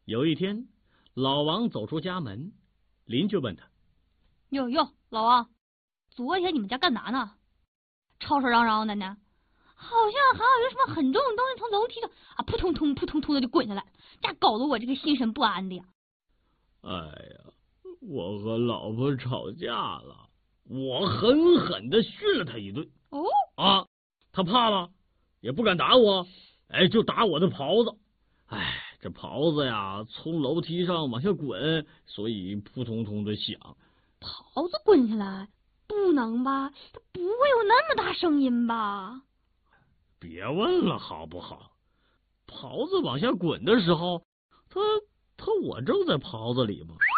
有一天，老王走出家门，邻居问他：“ 哟，老王，昨天你们家干啥呢？吵吵嚷嚷的呢，好像还有什么很重的东西从楼梯上扑通通扑通通的就滚下来，这搞得我这个心神不安的呀。” 哎呀，我和老婆吵架了，我狠狠的训了他一顿。他怕了，也不敢打我，就打我的袍子。这袍子呀，从楼梯上往下滚，所以扑通通的响。 袍子滚下来？不能吧？它不会有那么大声音吧？ 别问了好不好？袍子往下滚的时候，我正在袍子里嘛。